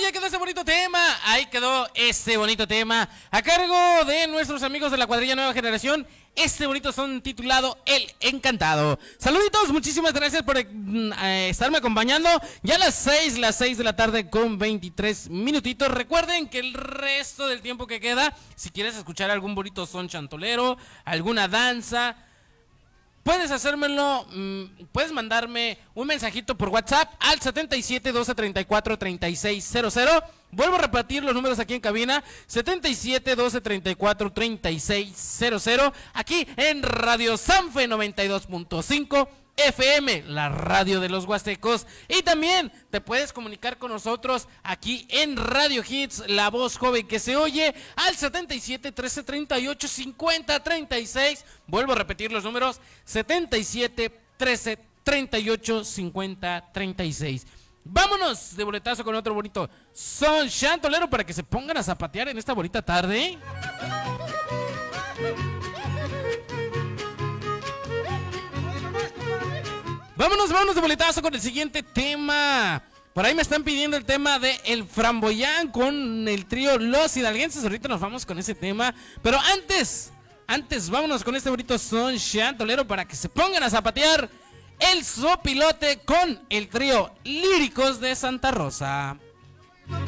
ahí quedó ese bonito tema. Ahí quedó este bonito tema a cargo de nuestros amigos de la cuadrilla Nueva Generación. Este bonito son titulado El Encantado. Saluditos, muchísimas gracias por estarme acompañando. Ya las 6 de la tarde con 23 minutitos. Recuerden que el resto del tiempo que queda, si quieres escuchar algún bonito son chantolero, alguna danza, puedes hacérmelo, puedes mandarme un mensajito por WhatsApp al 77 12 34 36 00. Vuelvo a repetir los números aquí en cabina, 77 12 34 36 00, aquí en Radio Sanfe 92.5 FM, la radio de los huastecos. Y también te puedes comunicar con nosotros aquí en Radio Hits, la voz joven que se oye, al 77 13 38 50 36. Vuelvo a repetir los números, 77 13 38 50 36. Vámonos de boletazo con otro bonito son chantolero para que se pongan a zapatear en esta bonita tarde. Vámonos de boletazo con el siguiente tema. Por ahí me están pidiendo el tema de El Framboyán con el trío Los Hidalguenses. Ahorita nos vamos con ese tema. Pero antes, vámonos con este bonito son chantolero para que se pongan a zapatear el sopilote con el trío Líricos de Santa Rosa.